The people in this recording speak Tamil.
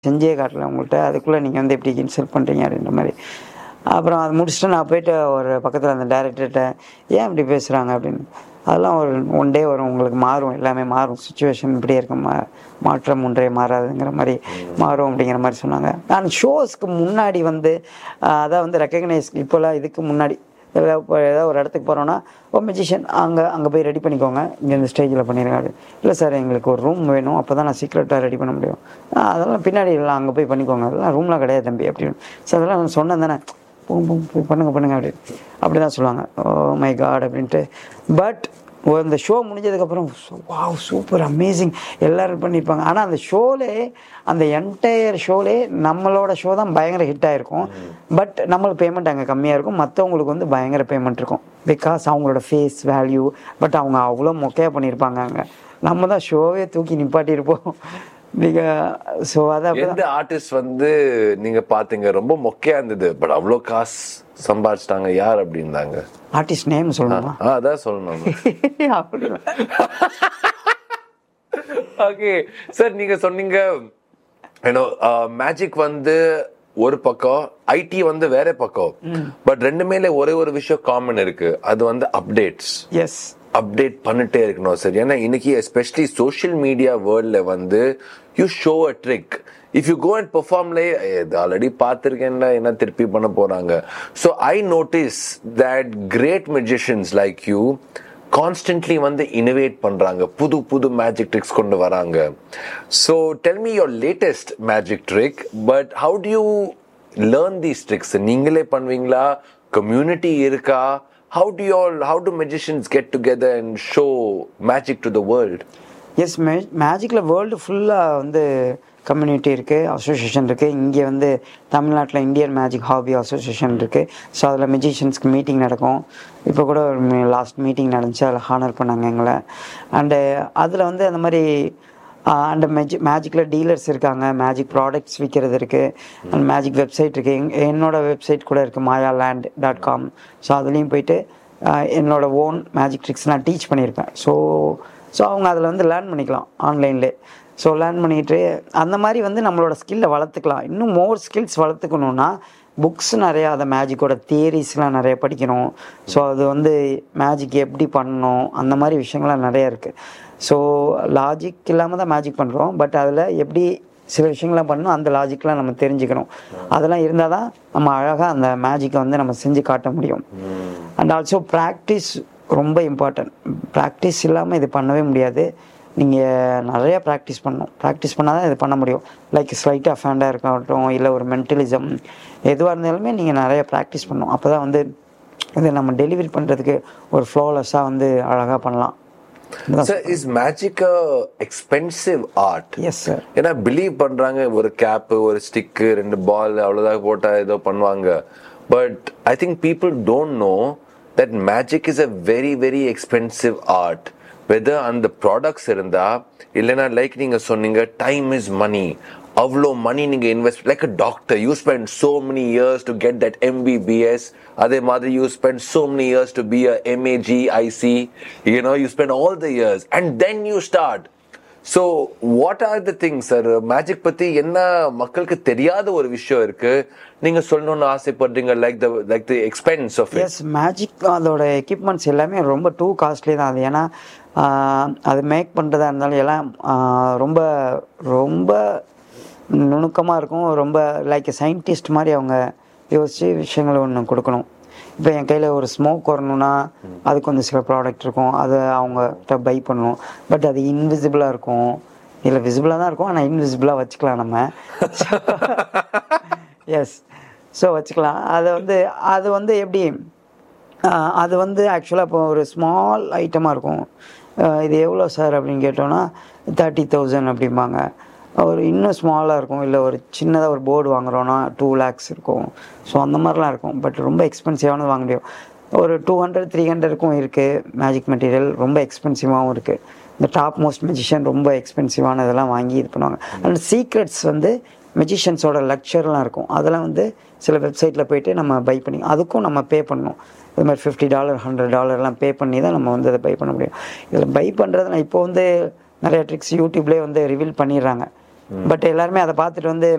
செஞ்சே காட்டல உங்கள்கிட்ட, அதுக்குள்ளே நீங்கள் வந்து எப்படி இன்சல்ட் பண்ணுறீங்க அப்படின்ற மாதிரி. அப்புறம் அதை முடிச்சுட்டு நான் போயிட்டு ஒரு பக்கத்தில் அந்த டைரக்டர்கிட்ட ஏன் இப்படி பேசுகிறாங்க அப்படின்னு. அதெல்லாம் ஒரு ஒன் டே வரும், உங்களுக்கு மாறும், எல்லாமே மாறும், சுச்சுவேஷன் இப்படியே இருக்கும், மாற்றம் ஒன்றே மாறாதுங்கிற மாதிரி மாறும் அப்படிங்கிற மாதிரி சொன்னாங்க. நான் ஷோஸ்க்கு முன்னாடி வந்து அதான் வந்து ரெக்கக்னைஸ் இப்போல்லாம் இதுக்கு முன்னாடி ஏதாவது ஒரு இடத்துக்கு போகிறோன்னா மெஜிஷியன் அங்கே போய் ரெடி பண்ணிக்கோங்க, இங்கே இந்த ஸ்டேஜில் பண்ணிடுங்க. இல்லை சார் எங்களுக்கு ஒரு ரூம் வேணும், அப்போ தான் நான் சீக்ரெட்டாக ரெடி பண்ண முடியும். அதெல்லாம் பின்னாடி இல்லை, அங்கே போய் பண்ணிக்கோங்க, அதெல்லாம் ரூம்லாம் கிடையாது தம்பி அப்படின்னு. சார் அதெல்லாம் நான் சொன்னேன் தானே, போய் பண்ணுங்க அப்படி தான் சொல்லுவாங்க. ஓ மை காட் அப்படின்ட்டு. பட் இந்த ஷோ முடிஞ்சதுக்கப்புறம் வாவ் சூப்பர் அமேசிங் எல்லோரும் பண்ணியிருப்பாங்க. ஆனால் அந்த ஷோலே, அந்த என்டையர் ஷோலே நம்மளோட ஷோ தான் பயங்கர ஹிட் ஆகிருக்கும். பட் நம்மளுக்கு பேமெண்ட் அங்கே கம்மியாக இருக்கும், மற்றவங்களுக்கு வந்து பயங்கர பேமெண்ட் இருக்கும். பிகாஸ் அவங்களோட ஃபேஸ் வேல்யூ. பட் அவங்க அவ்வளோ மொக்கையாக பண்ணியிருப்பாங்க. அங்கே நம்ம தான் ஷோவே தூக்கி நிப்பாட்டியிருப்போம். ஸோ அதான் எந்த ஆர்டிஸ்ட் வந்து நீங்கள் பார்த்தீங்க ரொம்ப மொக்கையாக இருந்தது பட் அவ்வளோ காசு சம்பாதிச்சிட்டாங்க யார் அப்படின்னாங்க? ஆர்டிஸ்ட் நேம் சொல்லணுமா? அதான் சொல்லணும். ஓகே சார், நீங்க சொன்னீங்க மேஜிக் வந்து ஒரு பக்கம், ஐடி வந்து வேற பக்கம். பட் ரெண்டுமே ஒரே ஒரு விஷயம் காமன் இருக்கு, அது வந்து அப்டேட்ஸ். எஸ், அப்டேட் பண்ணிட்டே இருக்கணும் சார். ஏன்னா இன்னைக்கு எஸ்பெஷலி சோஷியல் மீடியா வேர்ல்ட்ல வந்து you show a trick, if you go and பெர்ஃபார்ம்லே already பார்த்துருக்கேன்ல என்ன திருப்பி பண்ண போறாங்க. So I notice that great magicians like you constantly வந்து இனோவேட் பண்றாங்க, புது புது மேஜிக் ட்ரிக்ஸ் கொண்டு வராங்க. So tell me your latest magic trick. But how to you learn these tricks? நீங்களே பண்ணுவீங்களா, கம்யூனிட்டி இருக்கா? How do magicians get together and show magic to the world? S, மேஜிக்கில் world ஃபுல்லாக வந்து கம்யூனிட்டி இருக்குது, அசோசியேஷன் இருக்குது. இங்கே வந்து தமிழ்நாட்டில் இந்தியன் மேஜிக் ஹாபி அசோசியேஷன் இருக்குது. ஸோ அதில் மெஜிஷியன்ஸ்க்கு மீட்டிங் நடக்கும். இப்போ கூட ஒரு லாஸ்ட் மீட்டிங் நடந்துச்சு, அதில் ஹானர் பண்ணாங்க எங்களை. அண்டு அதில் வந்து அந்த மாதிரி அண்ட் மேஜிக்கில் டீலர்ஸ் இருக்காங்க, மேஜிக் ப்ராடக்ட்ஸ் விற்கிறது இருக்குது, அண்ட் மேஜிக் வெப்சைட் இருக்குது. என்னோடய வெப்சைட் கூட இருக்குது, mayaland.com. ஸோ அதுலேயும் போயிட்டு என்னோடய ஓன் மேஜிக் ட்ரிக்ஸ் நான் டீச் பண்ணியிருப்பேன். ஸோ அவங்க அதில் வந்து லேர்ன் பண்ணிக்கலாம் ஆன்லைன்லேயே. ஸோ லேர்ன் பண்ணிட்டு அந்த மாதிரி வந்து நம்மளோட ஸ்கில்லை வளர்த்துக்கலாம். இன்னும் மோர் ஸ்கில்ஸ் வளர்த்துக்கணுன்னா புக்ஸ் நிறையா, அதை மேஜிக்கோட தியரிஸ்லாம் நிறைய படிக்கணும். ஸோ அது வந்து மேஜிக் எப்படி பண்ணணும் அந்த மாதிரி விஷயங்கள்லாம் நிறையா இருக்குது. ஸோ லாஜிக் இல்லாமல் தான் மேஜிக் பண்ணுறோம், பட் அதில் எப்படி சில விஷயங்கள்லாம் பண்ணணும், அந்த லாஜிக்லாம் நம்ம தெரிஞ்சுக்கணும். அதெல்லாம் இருந்தால் தான் நம்ம அழகாக அந்த மேஜிக்கை வந்து நம்ம செஞ்சு காட்ட முடியும். அண்ட் ஆல்சோ ப்ராக்டிஸ் ரொம்ப இம்பார்ட்டன்ட். ப்ராக்டிஸ் இல்லாமல் இது பண்ணவே முடியாது. நீங்கள் நிறையா ப்ராக்டிஸ் பண்ணணும், ப்ராக்டிஸ் பண்ணால் தான் இது பண்ண முடியும். லைக் ஸ்லைட்டாக ஃபேண்டாக இருக்கட்டும், இல்லை ஒரு மென்டலிசம், எதுவாக இருந்தாலுமே நீங்கள் நிறையா ப்ராக்டிஸ் பண்ணணும். அப்போ தான் வந்து இதை நம்ம டெலிவரி பண்ணுறதுக்கு ஒரு ஃப்ளோலெஸ்ஸாக வந்து அழகாக பண்ணலாம். Sir, is magic a expensive art? Yes sir. ஏன்னா பிலீவ் பண்றாங்க ஒரு கேப், ஒரு ஸ்டிக், ரெண்டு பால் அவ்வளோதான் போட்டா ஏதோ பண்ணுவாங்க. But I think people don't know that magic is a very very expensive art. Weather அந்த ப்ராடக்ட்ஸ் இருந்தா இல்லைன்னா லைக் நீங்க சொன்னீங்க டைம் இஸ் மணி, அவ்வளோ மணி நீங்க invest, like a doctor you spend so many years to get that MBBS. அதே மாதிரி you spend so many years to be a MAGIC, you spend all the years and then you start. So what are the things sir? Magic பத்தி என்ன மக்களுக்கு தெரியாத ஒரு விஷயம் இருக்கு, நீங்க சொல்லணும்னு ஆசைப்படுறீங்க, like the expense of it? S, magic அதோட எக்யூப்மெண்ட்ஸ் எல்லாமே ரொம்ப டூ காஸ்ட்லி தான். அது ஏன்னா அது மேக் பண்ணுறதா இருந்தாலும் எல்லாம் ரொம்ப ரொம்ப நுணுக்கமாக இருக்கும். ரொம்ப லைக் சயின்டிஸ்ட் மாதிரி அவங்க யோசித்து விஷயங்களை ஒன்று கொடுக்கணும். இப்போ என் கையில் ஒரு ஸ்மோக் வரணும்னா அதுக்கு வந்து சில ப்ராடக்ட் இருக்கும், அதை அவங்ககிட்ட பை பண்ணணும். பட் அது இன்விசிபிளாக இருக்கும், இல்லை விசிபிளாக தான் இருக்கும், ஆனால் இன்விசிபிளாக வச்சுக்கலாம் நம்ம. எஸ், ஸோ வச்சுக்கலாம். அது வந்து எப்படி, அது வந்து ஆக்சுவலாக இப்போ ஒரு ஸ்மால் ஐட்டமாக இருக்கும். இது எவ்வளோ சார் அப்படின்னு கேட்டோன்னா 30,000 அப்படிம்பாங்க. ஒரு இன்னும் ஸ்மாலாக இருக்கும், இல்லை ஒரு சின்னதாக ஒரு போர்டு வாங்குகிறோன்னா 2 lakhs இருக்கும். ஸோ அந்த மாதிரிலாம் இருக்கும். பட் ரொம்ப எக்ஸ்பென்சிவானது வாங்க முடியும். ஒரு 200-300க்கும் இருக்குது மேஜிக் மெட்டீரியல், ரொம்ப எக்ஸ்பென்சிவாகவும் இருக்குது. இந்த டாப் மோஸ்ட் மெஜிஷியன் ரொம்ப எக்ஸ்பென்சிவான இதெல்லாம் வாங்கி இது பண்ணுவாங்க. அண்ட் சீக்ரெட்ஸ் வந்து மெஜிஷியன்ஸோட லெக்சர்லாம் இருக்கும், அதெல்லாம் வந்து சில வெப்சைட்டில் போய்ட்டு நம்ம பை பண்ணி அதுக்கும் நம்ம பே பண்ணணும். இது மாதிரி $50 $100 பே பண்ணி தான் நம்ம வந்து அதை பை பண்ண முடியும். இதில் பை பண்ணுறது நான் இப்போ வந்து நிறைய ட்ரிக்ஸ் யூடியூப்லேயே வந்து ரிவீல் பண்ணிடுறாங்க. பட் எல்லாருமே அதை பார்த்துட்டு வந்து